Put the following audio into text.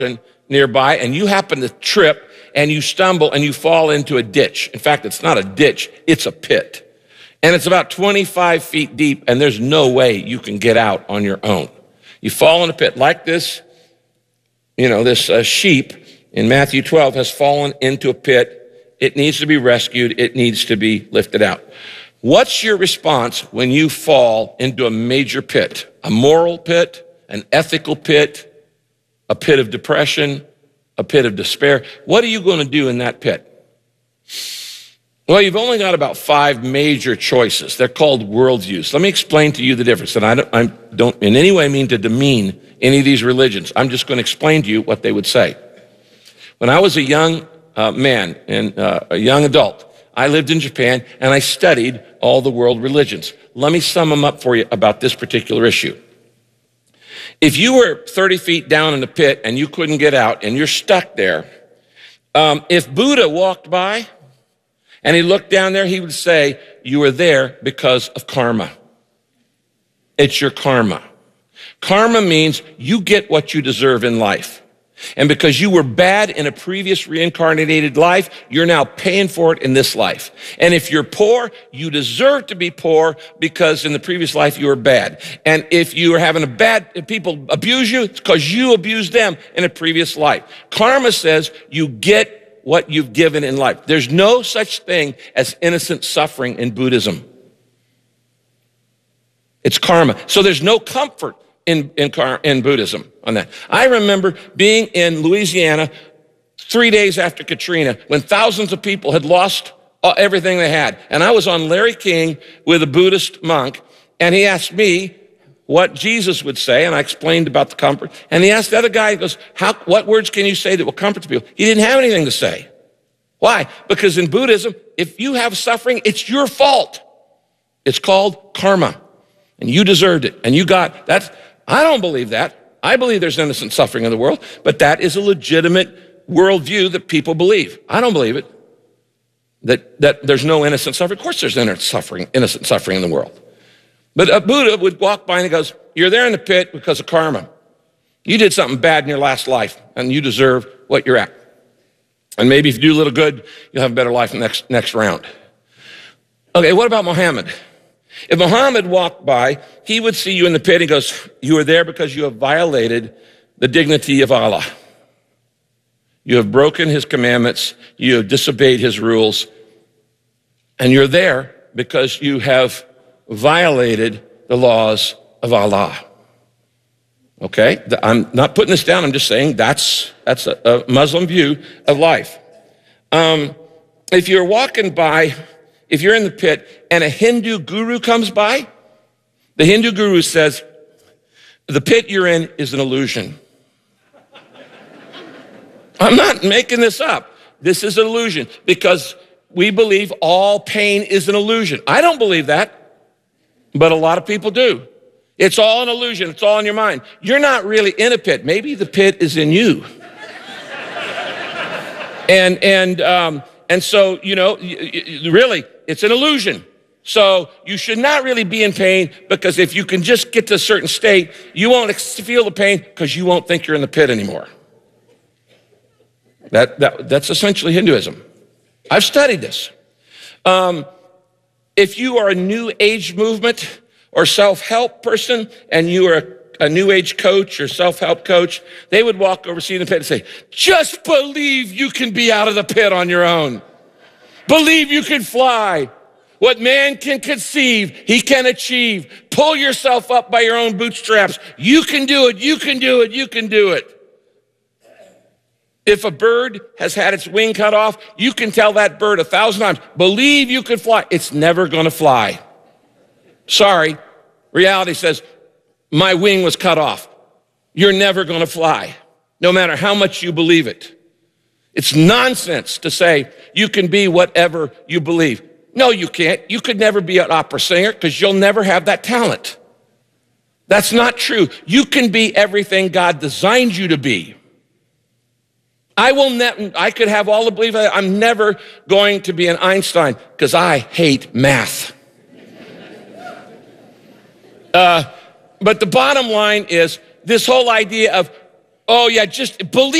nearby and you happen to trip and you stumble and you fall into a ditch. In fact, it's not a ditch, it's a pit. And it's about 25 feet deep and there's no way you can get out on your own. You fall in a pit like this, this sheep in Matthew 12 has fallen into a pit. It needs to be rescued. It needs to be lifted out. What's your response when you fall into a major pit? A moral pit, an ethical pit, a pit of depression, a pit of despair. What are you going to do in that pit? Well, you've only got about 5 major choices. They're called worldviews. Let me explain to you the difference. And I don't in any way mean to demean any of these religions. I'm just going to explain to you what they would say. When I was a young man and a young adult, I lived in Japan and I studied all the world religions. Let me sum them up for you about this particular issue. If you were 30 feet down in the pit and you couldn't get out and you're stuck there, if Buddha walked by and he looked down there, he would say, you were there because of karma. It's your karma. Karma means you get what you deserve in life. And because you were bad in a previous reincarnated life, you're now paying for it in this life. And if you're poor, you deserve to be poor because in the previous life you were bad. And if you are having if people abuse you, it's because you abused them in a previous life. Karma says you get what you've given in life. There's no such thing as innocent suffering in Buddhism. It's karma. So there's no comfort in Buddhism on that. I remember being in Louisiana 3 days after Katrina when thousands of people had lost everything they had. And I was on Larry King with a Buddhist monk, and he asked me what Jesus would say, and I explained about the comfort. And he asked the other guy, he goes, what words can you say that will comfort the people? He didn't have anything to say. Why? Because in Buddhism, if you have suffering, it's your fault. It's called karma. And you deserved it. And you got that. I don't believe that. I believe there's innocent suffering in the world, but that is a legitimate worldview that people believe. I don't believe it. That there's no innocent suffering. Of course there's innocent suffering in the world. But a Buddha would walk by and he goes, you're there in the pit because of karma. You did something bad in your last life and you deserve what you're at. And maybe if you do a little good, you'll have a better life next round. Okay, what about Muhammad? If Muhammad walked by, he would see you in the pit. He goes, you are there because you have violated the dignity of Allah. You have broken his commandments. You have disobeyed his rules. And you're there because you have violated the laws of Allah. Okay? I'm not putting this down. I'm just saying that's a Muslim view of life. If you're walking by, if you're in the pit and a Hindu guru comes by, the Hindu guru says, the pit you're in is an illusion. I'm not making this up. This is an illusion because we believe all pain is an illusion. I don't believe that, but a lot of people do. It's all an illusion. It's all in your mind. You're not really in a pit. Maybe the pit is in you. And so, really, it's an illusion. So you should not really be in pain because if you can just get to a certain state, you won't feel the pain because you won't think you're in the pit anymore. That's essentially Hinduism. I've studied this. If you are a New Age movement or self-help person and you are a New Age coach or self-help coach, they would walk over, see you in the pit and say, just believe you can be out of the pit on your own. Believe you can fly. What man can conceive, he can achieve. Pull yourself up by your own bootstraps. You can do it, you can do it, you can do it. If a bird has had its wing cut off, you can tell that bird 1,000 times, believe you can fly. It's never gonna fly. Sorry, reality says, my wing was cut off. You're never gonna fly, no matter how much you believe it. It's nonsense to say you can be whatever you believe. No, you can't. You could never be an opera singer because you'll never have that talent. That's not true. You can be everything God designed you to be. I could have all the belief. I'm never going to be an Einstein because I hate math. But the bottom line is this whole idea of, Oh, yeah, just believe.